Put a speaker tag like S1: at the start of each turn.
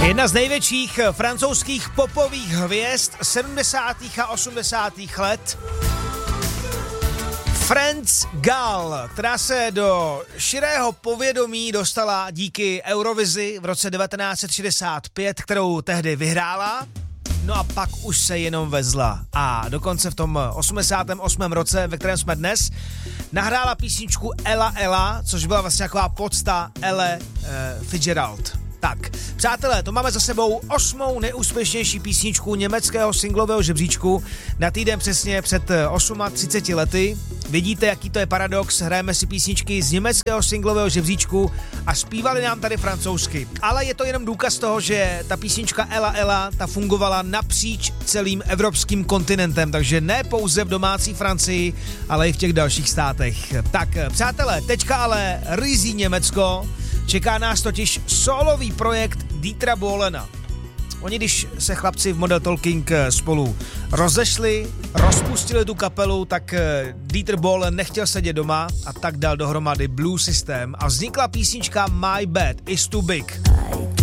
S1: Jedna z největších francouzských popových hvězd 70. a 80. let. France Gall, která se do širého povědomí dostala díky Eurovizi v roce 1965, kterou tehdy vyhrála. No a pak už se jenom vezla. A dokonce v tom 88. roce, ve kterém jsme dnes, nahrála písničku Ella Ella, což byla vlastně taková podsta Elle Fitzgerald. Tak, přátelé, to máme za sebou 8. nejúspěšnější písničku německého singlového žebříčku na týden přesně před 38 lety. Vidíte, jaký to je paradox, hrajeme si písničky z německého singlového žebříčku a zpívali nám tady francouzsky. Ale je to jenom důkaz toho, že ta písnička Ella Ella, ta fungovala napříč celým evropským kontinentem, takže ne pouze v domácí Francii, ale i v těch dalších státech. Tak, přátelé, teďka ale ryzí Německo. Čeká nás totiž solový projekt Dietera Bohlena. Oni, když se chlapci v Model Talking spolu rozešli, rozpustili tu kapelu, tak Dieter Bohlen nechtěl sedět doma a tak dal dohromady Blue System a vznikla písnička My Bad Is Too Big.